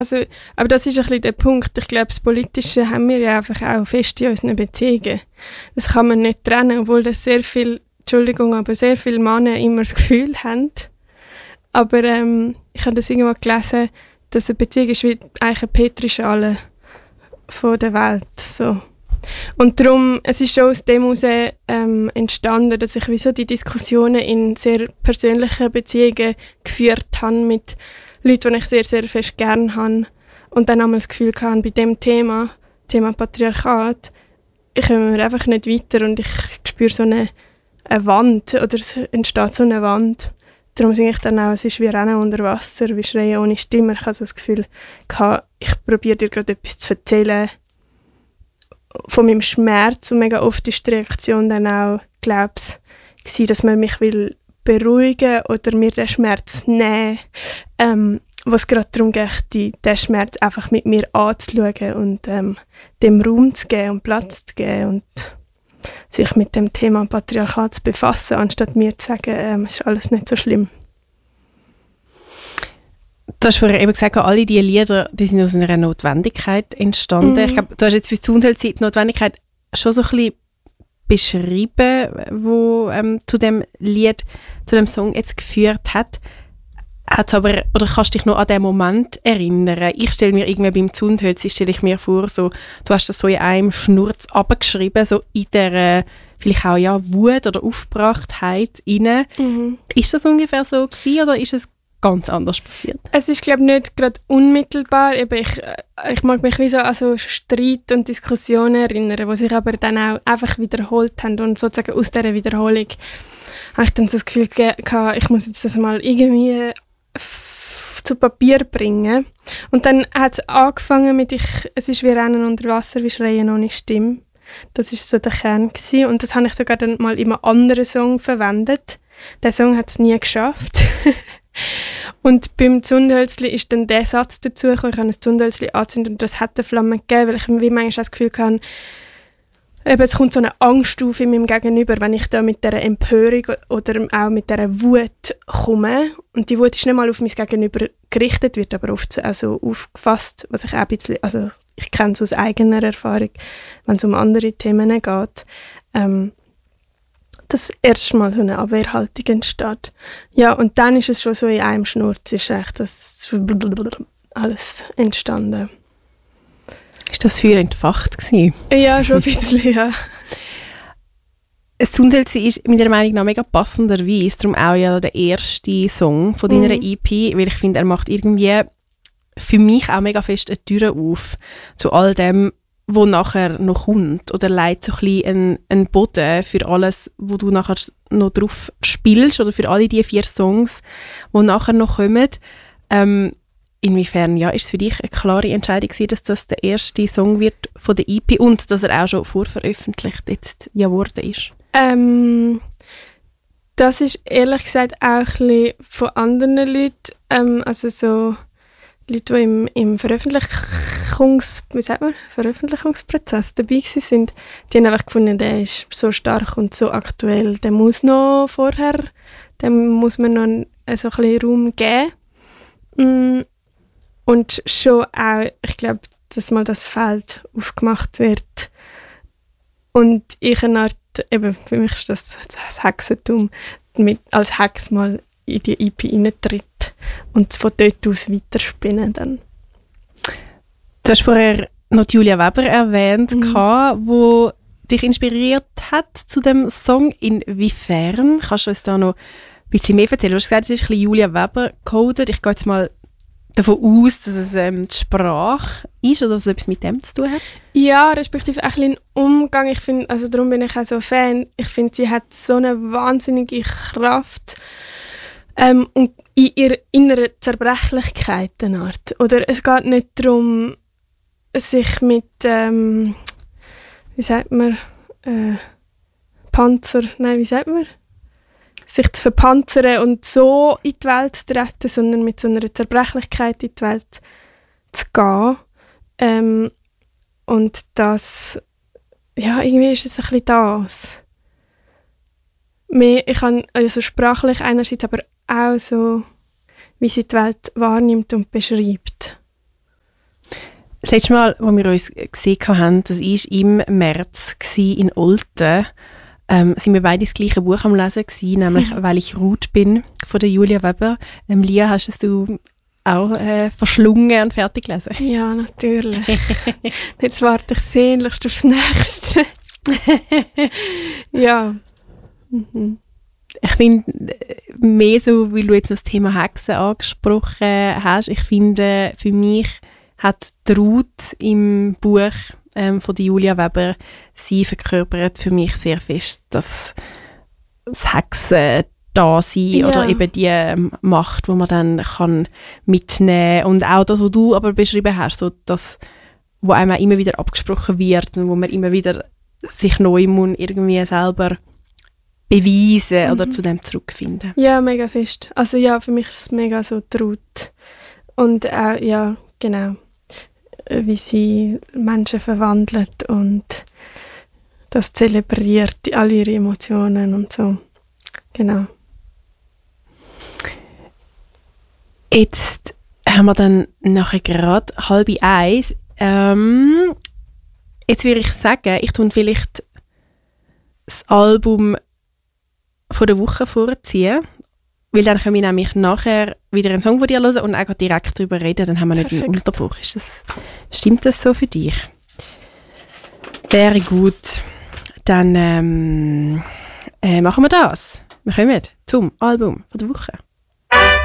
Also, aber das ist ein bisschen der Punkt. Ich glaube, das Politische haben wir ja einfach auch fest in unseren Beziehungen. Das kann man nicht trennen, obwohl das sehr viele Männer immer das Gefühl haben. Aber ich habe das irgendwo gelesen, dass eine Beziehung ist wie eigentlich eine Petrischale von der Welt. So. Und darum, es ist schon aus dem heraus entstanden, dass ich wieso die Diskussionen in sehr persönlichen Beziehungen geführt habe mit Leute, die ich sehr, sehr fest gerne habe. Und dann einmal das Gefühl hatte, bei dem Thema Patriarchat, ich komme einfach nicht weiter und ich spüre so eine Wand, oder es entsteht so eine Wand. Darum singe ich dann auch, es ist wie Rennen unter Wasser, wie Schreien ohne Stimme. Ich hatte so das Gefühl, ich probiere dir gerade etwas zu erzählen von meinem Schmerz. Und mega oft ist die Reaktion dann auch, glaube ich, dass man mich will beruhigen oder mir den Schmerz nehmen. Was gerade darum geht, den Schmerz einfach mit mir anzuschauen und dem Raum zu geben und Platz zu geben und sich mit dem Thema Patriarchat zu befassen, anstatt mir zu sagen, es ist alles nicht so schlimm. Du hast vorher eben gesagt, alle diese Lieder, die sind aus einer Notwendigkeit entstanden. Ich glaube, du hast jetzt für die Gesundheitszeit die Notwendigkeit schon so ein bisschen beschrieben, wo zu dem Lied, zu dem Song jetzt geführt hat. Oder kannst du dich noch an den Moment erinnern? Ich stelle mir irgendwie beim Zundhölzli, stelle ich mir vor, so, du hast das so in einem Schnurz abgeschrieben, so in der vielleicht auch Wut oder Aufgebrachtheit rein. Mhm. Ist das ungefähr so gewesen, oder ist es ganz anders passiert? Es ist, glaube ich, nicht gerade unmittelbar. Ich mag mich wie so an so Streit und Diskussionen erinnern, die sich aber dann auch einfach wiederholt haben. Und sozusagen aus dieser Wiederholung habe ich dann so das Gefühl gehabt, ich muss jetzt das mal irgendwie zu Papier bringen. Und dann hat es angefangen mit es ist wie Rennen unter Wasser, wie Schreien ohne Stimme. Das war so der Kern gewesen. Und das habe ich sogar dann mal in einem anderen Song verwendet. Der Song hat es nie geschafft. Und beim Zündhölzli ist dann der Satz dazu gekommen, ich habe ein Zündhölzli angezündet und das hat eine Flamme gegeben, weil ich wie manchmal das Gefühl hatte, es kommt so eine Angst auf in meinem Gegenüber, wenn ich da mit dieser Empörung oder auch mit dieser Wut komme. Und die Wut ist nicht mal auf mein Gegenüber gerichtet, wird aber oft auch so aufgefasst, was ich auch ein bisschen, also ich kenne es aus eigener Erfahrung, wenn es um andere Themen geht, dass erst mal so eine Abwehrhaltung entsteht. Ja, und dann ist es schon so in einem Schnurz, ist echt das alles entstanden. Ist das Feuer entfacht gewesen? Ja, schon ein bisschen, ja. Das Zündhölzli ist meiner Meinung nach mega passenderweise darum auch ja der erste Song von deiner EP, weil ich finde, er macht irgendwie für mich auch mega fest eine Tür auf zu all dem, was nachher noch kommt, oder leitet so ein bisschen einen Boden für alles, wo du nachher noch drauf spielst, oder für alle die 4 Songs, die nachher noch kommen. Inwiefern ist es für dich eine klare Entscheidung gewesen, dass das der erste Song wird von der EP und dass er auch schon vorveröffentlicht jetzt geworden ist? Das ist ehrlich gesagt auch ein bisschen von anderen Leuten, also so Leute, die im Veröffentlichungsprozess dabei sind, die haben einfach gefunden, der ist so stark und so aktuell, der muss noch vorher, dem muss man noch so ein bisschen Raum geben. Und schon auch, ich glaube, dass mal das Feld aufgemacht wird. Und ich eine Art, eben, für mich ist das Hexentum, als Hex mal in die EP reintritt und von dort aus weiterspinnen dann. Du hast vorher noch Julia Weber erwähnt, wo dich inspiriert hat zu dem Song. Inwiefern? Kannst du uns da noch ein bisschen mehr erzählen? Du hast gesagt, es ist ein bisschen Julia Weber coded. Ich gehe jetzt mal davon aus, dass es die Sprache ist oder dass es etwas mit dem zu tun hat? Ja, respektive auch ein bisschen Umgang. Ich finde, also darum bin ich auch so Fan. Ich finde, sie hat so eine wahnsinnige Kraft und in ihrer inneren Zerbrechlichkeit eine Art. Oder es geht nicht darum, sich mit, wie sagt man, sich zu verpanzern und so in die Welt zu treten, sondern mit so einer Zerbrechlichkeit in die Welt zu gehen. Und das, ja, irgendwie ist es ein bisschen das. Ich kann also sprachlich einerseits, aber auch so, wie sie die Welt wahrnimmt und beschreibt. Das letzte Mal, als wir uns gesehen haben, das war im März in Olten, sind wir beide das gleiche Buch am Lesen gewesen, nämlich «Weil ich Ruth bin» von der Julia Weber. Lia, hast es du auch verschlungen und fertig gelesen? Ja, natürlich. Jetzt warte ich sehnlichst aufs Nächste. Ja. Mhm. Ich finde, mehr so, weil du jetzt das Thema Hexen angesprochen hast, ich finde, für mich hat die Ruth im Buch von der Julia Weber, sie verkörpert für mich sehr fest, dass das Hexen da sein oder eben die Macht, die man dann kann mitnehmen kann. Und auch das, was du aber beschrieben hast, so das, wo einem auch immer wieder abgesprochen wird und wo man immer wieder sich neu muss irgendwie selber beweisen oder zu dem zurückfinden. Ja, mega fest. Also ja, für mich ist es mega so Ruth. Und auch, ja, genau, wie sie Menschen verwandelt und das zelebriert, alle ihre Emotionen und so. Genau. Jetzt haben wir dann nachher gerade 12:30. Jetzt würde ich sagen, ich tue vielleicht das Album von der Woche vorziehen, weil dann können wir nämlich nachher wieder einen Song von dir hören und auch direkt darüber reden, dann haben wir nicht einen Unterbruch. Stimmt das so für dich? Wäre gut. Dann machen wir das. Wir kommen zum Album von der Woche.